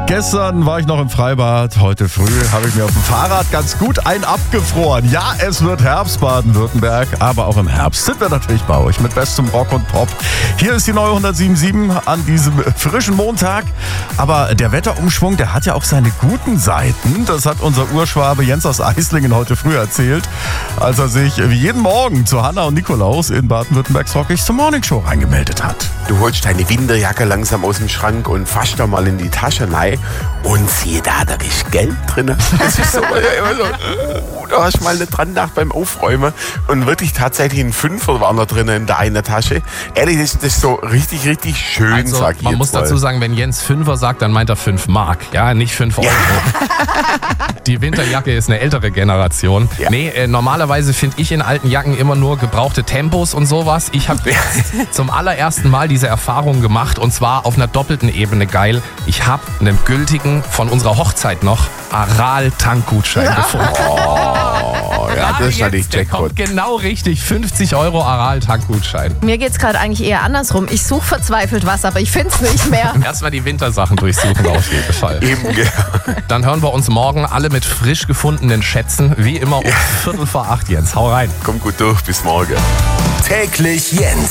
Gestern war ich noch im Freibad, heute früh habe ich mir auf dem Fahrrad ganz gut abgefroren. Ja, es wird Herbst, Baden-Württemberg, aber auch im Herbst sind wir natürlich bei euch mit bestem Rock und Pop. Hier ist die neue 107.7 an diesem frischen Montag. Aber der Wetterumschwung, der hat ja auch seine guten Seiten. Das hat unser Urschwabe Jens aus Eislingen heute früh erzählt, als er sich wie jeden Morgen zu Hanna und Nikolaus in Baden-Württembergs Rockig zur Morningshow reingemeldet hat. Du holst deine Winterjacke langsam aus dem Schrank und fasst da mal in die Tasche rein und siehe da ist Geld drin. Das ist so, da hast du mal nicht dran gedacht beim Aufräumen und wirklich tatsächlich ein Fünfer war noch drin in der einen Tasche. Ehrlich, das ist so richtig schön, also, sag ich man jetzt muss mal. dazu sagen, wenn Jens Fünfer sagt, dann meint er 5 Mark, ja, nicht 5 Euro. Die Winterjacke ist eine ältere Generation. Ja. Nee, normalerweise finde ich in alten Jacken immer nur gebrauchte Tempos und sowas. Ich habe zum allerersten Mal diese Erfahrung gemacht und zwar auf einer doppelten Ebene geil. Ich habe einen gültigen von unserer Hochzeit noch Aral-Tankgutschein gefunden. Oh, ja, das ist natürlich Der Jackpot. kommt genau richtig, 50 Euro Aral-Tankgutschein. Mir geht's gerade eigentlich eher andersrum. Ich suche verzweifelt was, aber ich find's nicht mehr. Erstmal die Wintersachen durchsuchen auf jeden Fall. Eben, Dann hören wir uns morgen alle mit frisch gefundenen Schätzen, wie immer um 7:45, Jens. Hau rein. komm gut durch, bis morgen. Täglich Jens.